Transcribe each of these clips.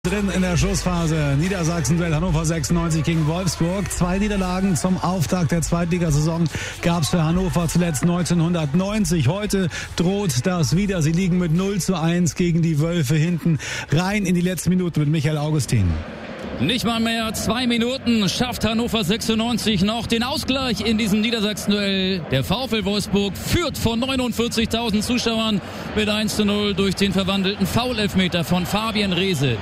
Drin in der Schlussphase. Niedersachsen-Duell Hannover 96 gegen Wolfsburg. 2 Niederlagen zum Auftakt der Zweitligasaison gab es für Hannover zuletzt 1990. Heute droht das wieder. Sie liegen mit 0:1 gegen die Wölfe hinten. Rein in die letzten Minuten mit Michael Augustin. Nicht mal mehr 2 Minuten schafft Hannover 96 noch den Ausgleich in diesem Niedersachsen-Duell. Der VfL Wolfsburg führt von 49.000 Zuschauern mit 1:0 durch den verwandelten Foul-Elfmeter von Fabian Reese.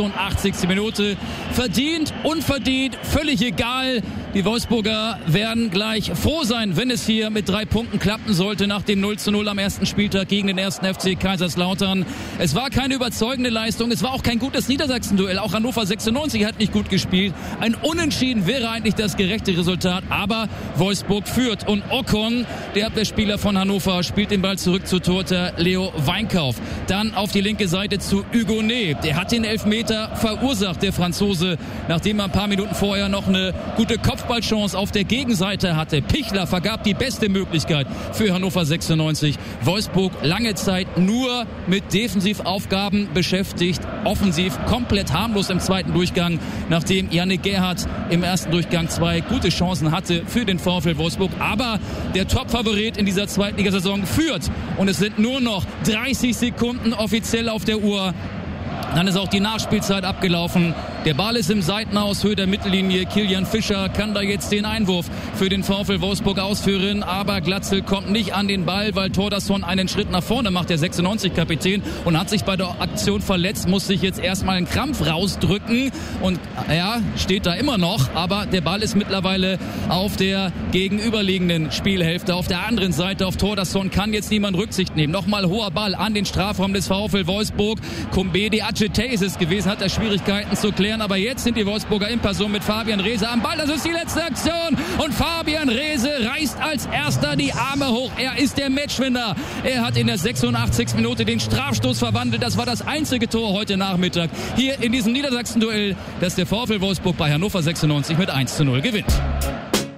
86. Minute. Verdient, unverdient, völlig egal. Die Wolfsburger werden gleich froh sein, wenn es hier mit 3 Punkten klappen sollte nach dem 0:0 am ersten Spieltag gegen den 1. FC Kaiserslautern. Es war keine überzeugende Leistung. Es war auch kein gutes Niedersachsen-Duell. Auch Hannover 96 hat nicht gut gespielt. Ein Unentschieden wäre eigentlich das gerechte Resultat, aber Wolfsburg führt. Und Ocon, der Abwehrspieler von Hannover, spielt den Ball zurück zu Torhüter Leo Weinkauf. Dann auf die linke Seite zu Hugonet. Der hat den Elfmeter verursacht, der Franzose, nachdem er ein paar Minuten vorher noch eine gute Kopfballchance auf der Gegenseite hatte. Pichler vergab die beste Möglichkeit für Hannover 96. Wolfsburg lange Zeit nur mit Defensivaufgaben beschäftigt. Offensiv komplett harmlos im zweiten Durchgang, nachdem Yannick Gerhardt im ersten Durchgang 2 gute Chancen hatte für den VfL Wolfsburg. Aber der Top-Favorit in dieser Zweitligasaison führt. Und es sind nur noch 30 Sekunden offiziell auf der Uhr. Dann ist auch die Nachspielzeit abgelaufen. Der Ball ist im Seitenaus, Höhe der Mittellinie. Kilian Fischer kann da jetzt den Einwurf für den VfL Wolfsburg ausführen. Aber Glatzel kommt nicht an den Ball, weil Thordarson einen Schritt nach vorne macht, der 96-Kapitän. Und hat sich bei der Aktion verletzt, muss sich jetzt erstmal einen Krampf rausdrücken. Und ja, steht da immer noch. Aber der Ball ist mittlerweile auf der gegenüberliegenden Spielhälfte. Auf der anderen Seite, auf Thordarson, kann jetzt niemand Rücksicht nehmen. Nochmal hoher Ball an den Strafraum des VfL Wolfsburg. Kumbedi Adjetey ist es gewesen, hat er Schwierigkeiten zu klären. Aber jetzt sind die Wolfsburger in Person mit Fabian Reese am Ball. Das ist die letzte Aktion. Und Fabian Reese reißt als erster die Arme hoch. Er ist der Matchwinner. Er hat in der 86. Minute den Strafstoß verwandelt. Das war das einzige Tor heute Nachmittag hier in diesem Niedersachsen-Duell, das der VfL Wolfsburg bei Hannover 96 mit 1:0 gewinnt.